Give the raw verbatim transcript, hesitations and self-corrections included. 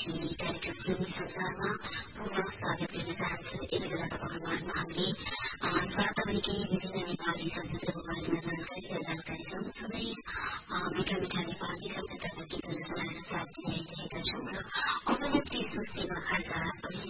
नेपालकी कार्यक्रम फिल्मी संसारमा पुनः स्वागत गर्न चाहन्छु। यति बेला तपाईँहरूमा हामीले वार्तावरिकै विभिन्न नेपाली चलचित्रको बारेमा जानकारी र जानकारी सँगसँगै मिठा मिठा नेपाली चलचित्रका गीतहरू सुनाएर साथ दिइरहेका छौँ र अभिनेत्री सुश्री बखारका